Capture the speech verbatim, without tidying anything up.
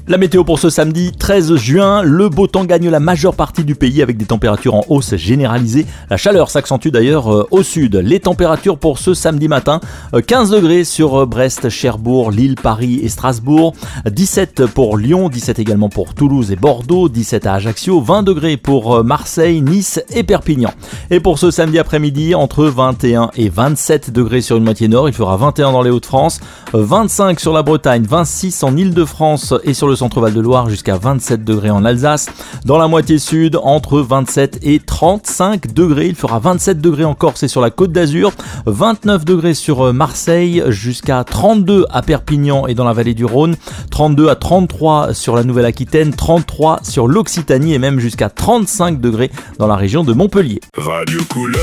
La météo pour ce samedi treize juin, le beau temps gagne la majeure partie du pays avec des températures en hausse généralisée. La chaleur s'accentue d'ailleurs au sud. Les températures pour ce samedi matin, quinze degrés sur Brest, Cherbourg, Lille, Paris et Strasbourg, dix-sept pour Lyon, dix-sept également pour Toulouse et Bordeaux, dix-sept à Ajaccio, vingt degrés pour Marseille, Nice et Perpignan. Et pour ce samedi après-midi, entre vingt et un et vingt-sept degrés sur une moitié nord, il fera vingt et un dans les Hauts-de-France, vingt-cinq sur la Bretagne, vingt-six en Île-de-France et sur le centre-Val de Loire jusqu'à vingt-sept degrés en Alsace. Dans la moitié sud, entre vingt-sept et trente-cinq degrés. Il fera vingt-sept degrés en Corse et sur la Côte d'Azur, vingt-neuf degrés sur Marseille, jusqu'à trente-deux à Perpignan et dans la vallée du Rhône, trente-deux à trente-trois sur la Nouvelle-Aquitaine, trente-trois sur l'Occitanie et même jusqu'à trente-cinq degrés dans la région de Montpellier. Radio Couleur.